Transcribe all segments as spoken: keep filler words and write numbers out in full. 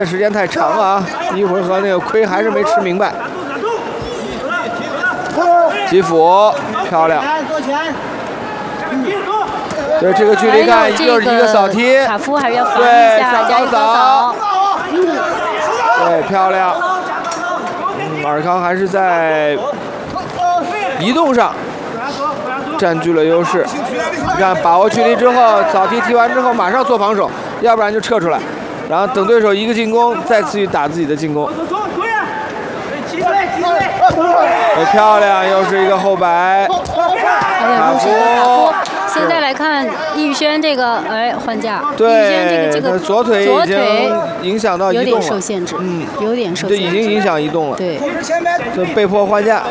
时间太长了啊，一回合那个亏还是没吃明白。吉辅漂亮，对这个距离看就是一个扫踢， 卡夫还是要防对， 一下，加一高高扫， 扫。 对，漂亮。嗯，尔康还是在移动上占据了优势。你看，把握距离之后，扫踢踢完之后马上做防守，要不然就撤出来，然后等对手一个进攻，再次去打自己的进攻。很漂亮，又是一个后摆。 卡夫，现在来看易宇轩这个，哎，换架。 对， 易宇轩这个这个左腿已经影响到移动了， 有点受限制，嗯，有点受限制， 这已经影响移动了。 对， 就被迫换架。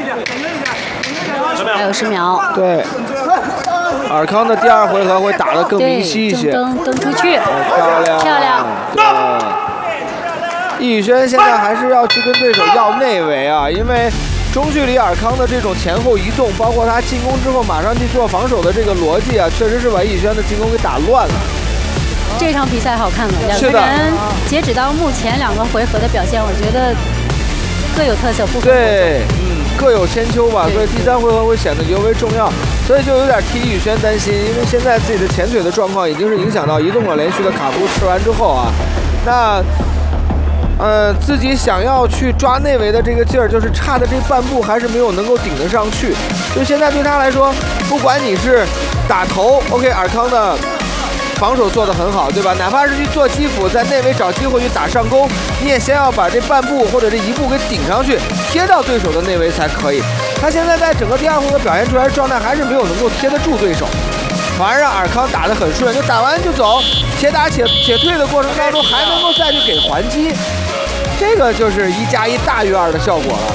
还有十秒。 对。尔康的第二回合会打得更明晰一些。 蹬蹬出去。 漂亮。 漂亮。 对。易宇轩现在还是要去跟对手要内围啊，因为中距离尔康的这种前后移动，包括他进攻之后马上去做防守的这个逻辑啊，确实是把易宇轩的进攻给打乱了。 这场比赛好看了，两个人截止到目前两个回合的表现，我觉得各有特色，不分对，嗯，各有千秋吧，所以第三回合会显得尤为重要，所以就有点替易宇轩担心，因为现在自己的前腿的状况已经是影响到移动了连续的卡夫吃完之后啊，那。呃，自己想要去抓内围的这个劲儿，就是差的这半步还是没有能够顶得上去。就现在对他来说，不管你是打头 ，OK， 尔康的防守做得很好，对吧？哪怕是去做基辅，在内围找机会去打上攻，你也先要把这半步或者这一步给顶上去，贴到对手的内围才可以。他现在在整个第二回合表现出来的状态，还是没有能够贴得住对手。反而让尔康打得很顺，就打完就走，且打且且退的过程当中，还能够再去给还击，这个就是一加一大于二的效果了。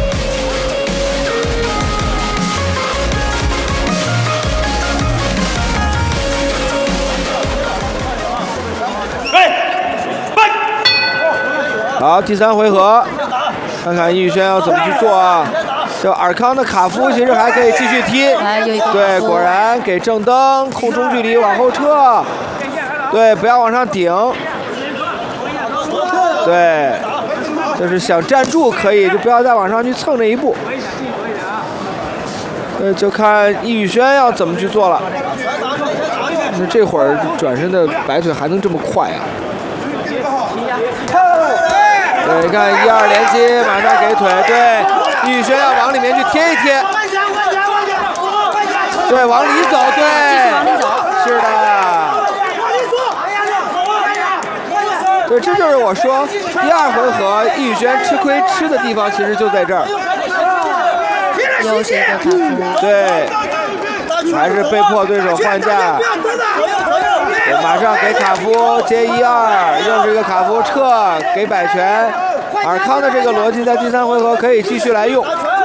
好，第三回合，看看易宇轩要怎么去做啊？就尔康的卡夫其实还可以继续踢，对，果然给正蹬，控中距离往后撤，对，不要往上顶，对，就是想站住可以，就不要再往上去蹭这一步。呃，就看易宇轩要怎么去做了。那这会儿转身的摆腿还能这么快啊？对，你看一二连接，马上给腿，对。易宇轩要往里面去贴一贴，对，往里走，对，是的，对，这就是我说第二回合易宇轩吃亏吃的地方，其实就在这儿。 又是一个卡夫， 对，还是被迫对手换架，对，马上给卡夫接一二，又是一个卡夫撤，给摆拳。尔康的这个逻辑在第三回合可以继续来用。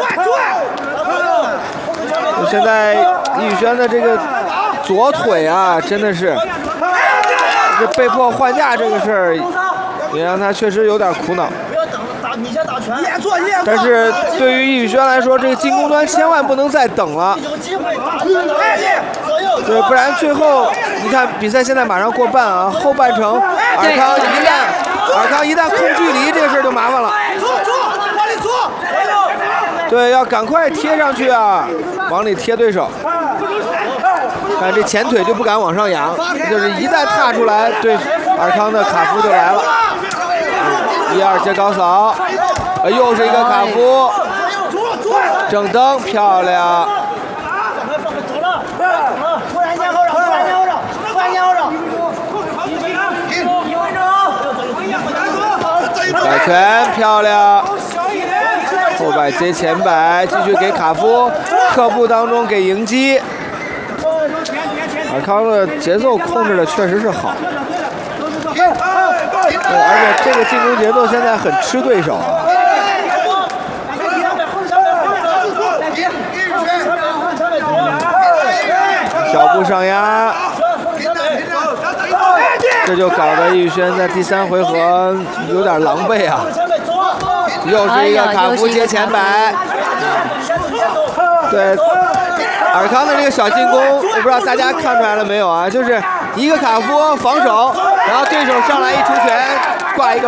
现在易宇轩的这个左腿啊，真的是这被迫换架这个事儿，也让他确实有点苦恼。但是对于易宇轩来说，这个进攻端千万不能再等了。对，不然最后你看比赛现在马上过半啊，后半程尔康一旦尔康一旦控距离，这个事儿就麻烦了。对，要赶快贴上去啊，往里贴对手。但这前腿就不敢往上扬，就是一旦踏出来，对尔康的卡夫就来了。一二接高扫，呃，又是一个卡夫，正蹬漂亮。摆拳漂亮，后摆接前摆，继续给卡夫，侧步当中给迎击。尔康的节奏控制的确实是好，对，而且这个进攻节奏现在很吃对手啊。小步上压。这就搞得易宇轩在第三回合有点狼狈啊！又是一个卡夫接前摆，对，尔康的这个小进攻，我不知道大家看出来了没有啊？就是一个卡夫防守，然后对手上来一出拳， 挂一个。